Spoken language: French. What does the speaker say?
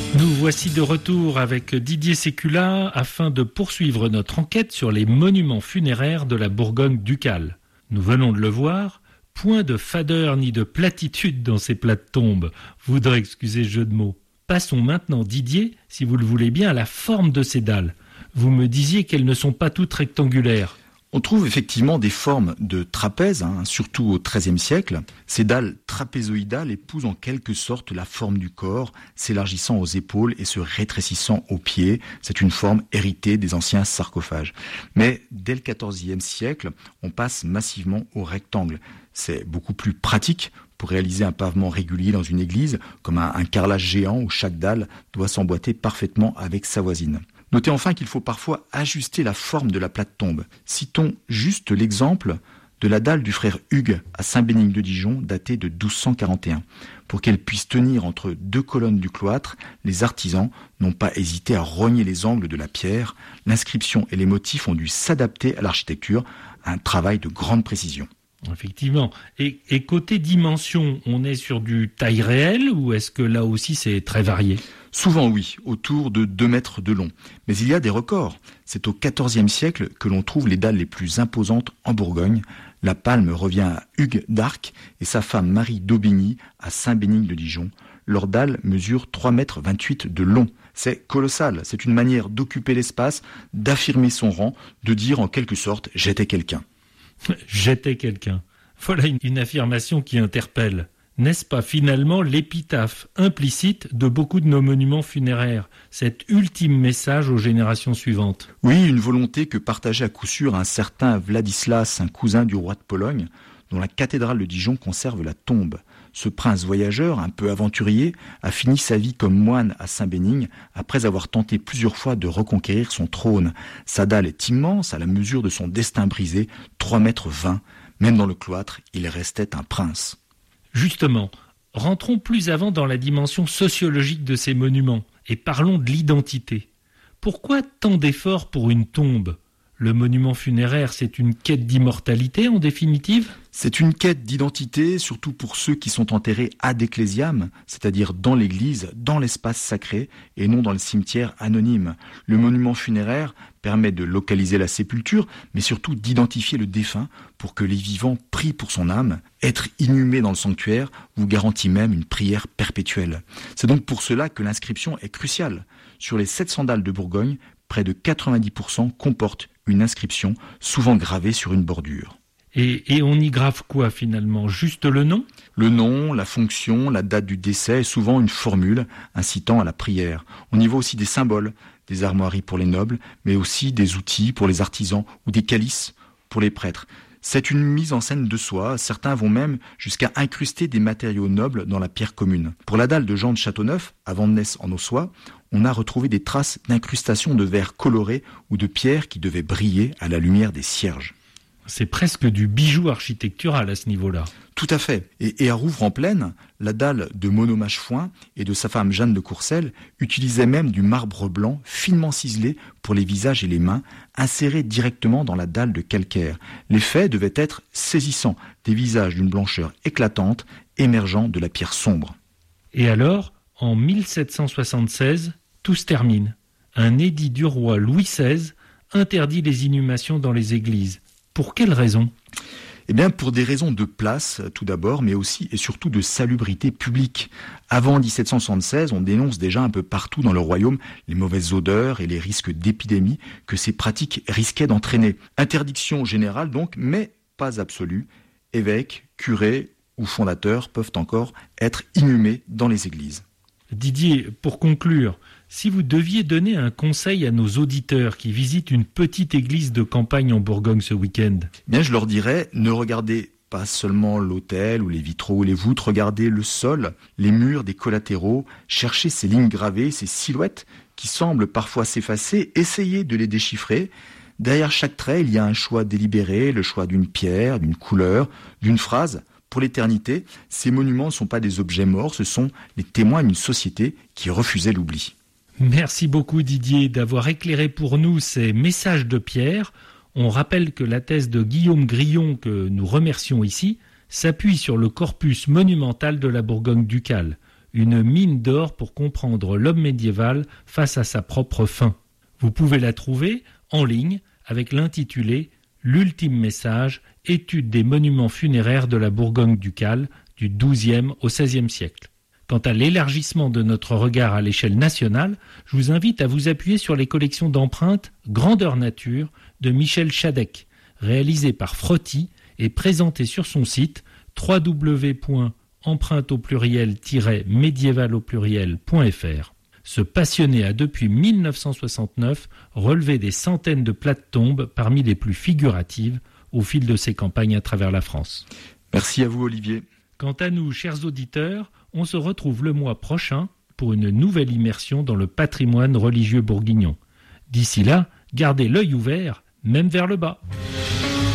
Nous voici de retour avec Didier Sécula afin de poursuivre notre enquête sur les monuments funéraires de la Bourgogne-Ducale. Nous venons de le voir, point de fadeur ni de platitude dans ces plats de tombe. Voudrais excuser le jeu de mots. Passons maintenant, Didier, si vous le voulez bien, à la forme de ces dalles. Vous me disiez qu'elles ne sont pas toutes rectangulaires. On trouve effectivement des formes de trapèzes, surtout au XIIIe siècle. Ces dalles trapézoïdales épousent en quelque sorte la forme du corps, s'élargissant aux épaules et se rétrécissant aux pieds. C'est une forme héritée des anciens sarcophages. Mais dès le XIVe siècle, on passe massivement au rectangle. C'est beaucoup plus pratique pour réaliser un pavement régulier dans une église, comme un carrelage géant où chaque dalle doit s'emboîter parfaitement avec sa voisine. Notez enfin qu'il faut parfois ajuster la forme de la plate-tombe. Citons juste l'exemple de la dalle du frère Hugues à Saint-Bénigne de Dijon, datée de 1241. Pour qu'elle puisse tenir entre deux colonnes du cloître, les artisans n'ont pas hésité à rogner les angles de la pierre. L'inscription et les motifs ont dû s'adapter à l'architecture, un travail de grande précision. Effectivement. Et côté dimension, on est sur du taille réelle ou est-ce que là aussi c'est très varié ? Souvent oui, autour de 2 mètres de long. Mais il y a des records. C'est au XIVe siècle que l'on trouve les dalles les plus imposantes en Bourgogne. La palme revient à Hugues d'Arc et sa femme Marie d'Aubigny à Saint-Bénigne de Dijon. Leurs dalles mesurent 3,28 mètres de long. C'est colossal. C'est une manière d'occuper l'espace, d'affirmer son rang, de dire en quelque sorte « j'étais quelqu'un ». J'étais quelqu'un. Voilà une affirmation qui interpelle. N'est-ce pas finalement l'épitaphe implicite de beaucoup de nos monuments funéraires, cet ultime message aux générations suivantes ? Oui, une volonté que partageait à coup sûr un certain Vladislas, un cousin du roi de Pologne, dont la cathédrale de Dijon conserve la tombe. Ce prince voyageur, un peu aventurier, a fini sa vie comme moine à Saint-Bénigne après avoir tenté plusieurs fois de reconquérir son trône. Sa dalle est immense, à la mesure de son destin brisé, 3,20 mètres. Même dans le cloître, il restait un prince. Justement, rentrons plus avant dans la dimension sociologique de ces monuments et parlons de l'identité. Pourquoi tant d'efforts pour une tombe ? Le monument funéraire, c'est une quête d'immortalité en définitive ? C'est une quête d'identité, surtout pour ceux qui sont enterrés ad ecclesiam, c'est-à-dire dans l'église, dans l'espace sacré, et non dans le cimetière anonyme. Le monument funéraire permet de localiser la sépulture, mais surtout d'identifier le défunt pour que les vivants prient pour son âme. Être inhumé dans le sanctuaire vous garantit même une prière perpétuelle. C'est donc pour cela que l'inscription est cruciale. Sur les 700 dalles de Bourgogne, près de 90% comportent une inscription, souvent gravée sur une bordure. Et on y grave quoi finalement ? Juste le nom ? Le nom, la fonction, la date du décès et souvent une formule incitant à la prière. On y voit aussi des symboles, des armoiries pour les nobles, mais aussi des outils pour les artisans ou des calices pour les prêtres. C'est une mise en scène de soi. Certains vont même jusqu'à incruster des matériaux nobles dans la pierre commune. Pour la dalle de Jean de Châteauneuf, à Vandenesse en Ossois, on a retrouvé des traces d'incrustation de verre coloré ou de pierres qui devaient briller à la lumière des cierges. C'est presque du bijou architectural à ce niveau-là. Tout à fait. Et à Rouvres-en-Plaine, la dalle de Monomache Foin et de sa femme Jeanne de Courcelles utilisaient même du marbre blanc finement ciselé pour les visages et les mains, inséré directement dans la dalle de calcaire. L'effet devait être saisissant, des visages d'une blancheur éclatante émergeant de la pierre sombre. Et alors, en 1776, tout se termine. Un édit du roi Louis XVI interdit les inhumations dans les églises. Pour quelles raisons ? Eh bien, pour des raisons de place, tout d'abord, mais aussi et surtout de salubrité publique. Avant 1776, on dénonce déjà un peu partout dans le royaume les mauvaises odeurs et les risques d'épidémie que ces pratiques risquaient d'entraîner. Interdiction générale donc, mais pas absolue. Évêques, curés ou fondateurs peuvent encore être inhumés dans les églises. Didier, pour conclure, si vous deviez donner un conseil à nos auditeurs qui visitent une petite église de campagne en Bourgogne ce week-end ? Bien, je leur dirais, ne regardez pas seulement l'autel ou les vitraux ou les voûtes, regardez le sol, les murs des collatéraux, cherchez ces lignes gravées, ces silhouettes qui semblent parfois s'effacer, essayez de les déchiffrer. Derrière chaque trait, il y a un choix délibéré, le choix d'une pierre, d'une couleur, d'une phrase. Pour l'éternité, ces monuments ne sont pas des objets morts, ce sont les témoins d'une société qui refusait l'oubli. Merci beaucoup Didier d'avoir éclairé pour nous ces messages de Pierre. On rappelle que la thèse de Guillaume Grillon, que nous remercions ici, s'appuie sur le corpus monumental de la Bourgogne-Ducale. une mine d'or pour comprendre l'homme médiéval face à sa propre fin. Vous pouvez la trouver en ligne avec l'intitulé « L'ultime message, étude des monuments funéraires de la Bourgogne ducale du XIIe au XVIe siècle ». Quant à l'élargissement de notre regard à l'échelle nationale, je vous invite à vous appuyer sur les collections d'empreintes Grandeur Nature de Michel Chadec, réalisées par Frotti et présentées sur son site www.empreinte-médiéval.fr. Ce passionné a depuis 1969 relevé des centaines de plates tombes parmi les plus figuratives au fil de ses campagnes à travers la France. Merci à vous Olivier. Quant à nous, chers auditeurs, on se retrouve le mois prochain pour une nouvelle immersion dans le patrimoine religieux bourguignon. D'ici là, gardez l'œil ouvert, même vers le bas.